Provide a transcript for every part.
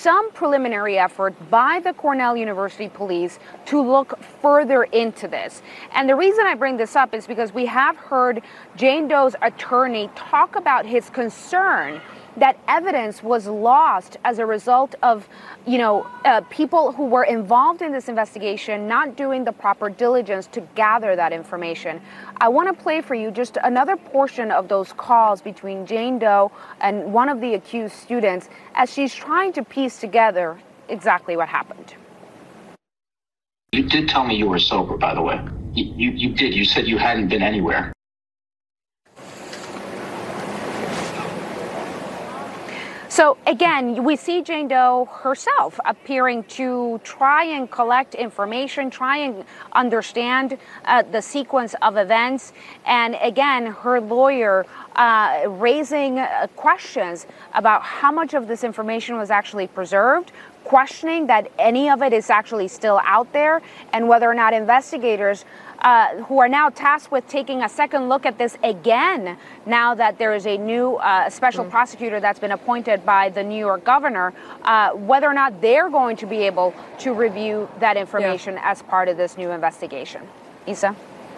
some preliminary effort by the Cornell University Police to look further into this. And the reason I bring this up is because we have heard Jane Doe's attorney talk about his concern that evidence was lost as a result of, people who were involved in this investigation not doing the proper diligence to gather that information. I want to play for you just another portion of those calls between Jane Doe and one of the accused students as she's trying to piece together exactly what happened. You did tell me you were sober, by the way. You did. You said you hadn't been anywhere. So again, we see Jane Doe herself appearing to try and collect information, try and understand the sequence of events. And again, her lawyer raising questions about how much of this information was actually preserved, questioning that any of it is actually still out there, and whether or not investigators who are now tasked with taking a second look at this again, now that there is a new special prosecutor that's been appointed by the New York governor, whether or not they're going to be able to review that information as part of this new investigation. Isa?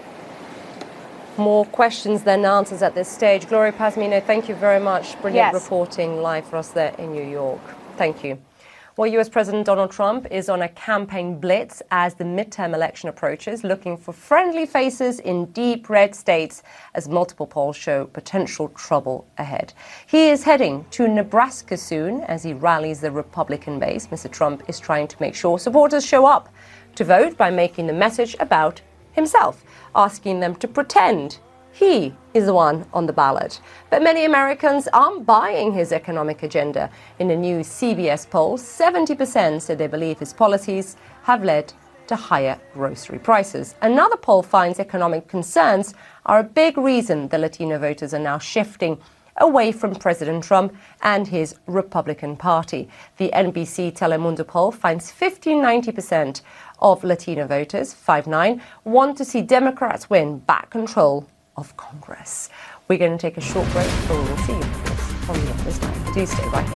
More questions than answers at this stage. Gloria Pazmino, thank you very much. Brilliant reporting live for us there in New York. Thank you. Well, US President Donald Trump is on a campaign blitz as the midterm election approaches, looking for friendly faces in deep red states as multiple polls show potential trouble ahead. He is heading to Nebraska soon as he rallies the Republican base. Mr. Trump is trying to make sure supporters show up to vote by making the message about himself, asking them to pretend he is the one on the ballot. But many Americans aren't buying his economic agenda. In a new CBS poll, 70% said they believe his policies have led to higher grocery prices. Another poll finds economic concerns are a big reason the Latino voters are now shifting away from President Trump and his Republican Party. The NBC Telemundo poll finds 90% of Latino voters, 59, want to see Democrats win back control of Congress. We're going to take a short break, but we'll see you on the other side. Do stay right here.